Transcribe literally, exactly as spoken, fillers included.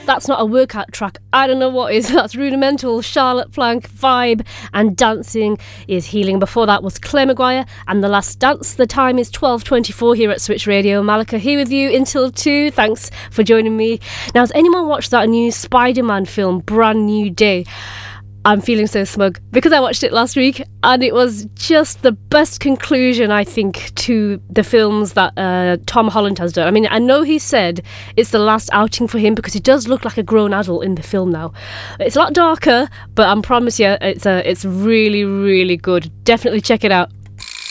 That's not a workout track. I don't know what is. That's Rudimental, Charlotte Flank, Vibe, and Dancing is Healing. Before that was Claire Maguire and The Last Dance. The time is twelve twenty-four here at Switch Radio. Malika here with you until two. Thanks for joining me. Now, has anyone watched that new Spider-Man film, Brand New Day? I'm feeling so smug because I watched it last week and it was just the best conclusion, I think, to the films that uh, Tom Holland has done. I mean, I know he said it's the last outing for him because he does look like a grown adult in the film now. It's a lot darker, but I promise you, it's, uh, it's really, really good. Definitely check it out.